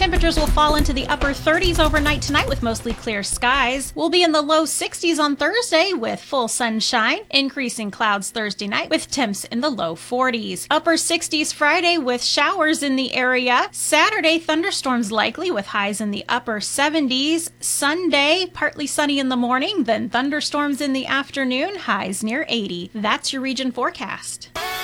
Temperatures will fall into the upper 30s overnight tonight with mostly clear skies. We'll be in the low 60s on Thursday with full sunshine. Increasing clouds Thursday night with temps in the low 40s. Upper 60s Friday with showers in the area. Saturday, thunderstorms likely with highs in the upper 70s. Sunday, partly sunny in the morning, then thunderstorms in the afternoon, highs near 80. That's your region forecast.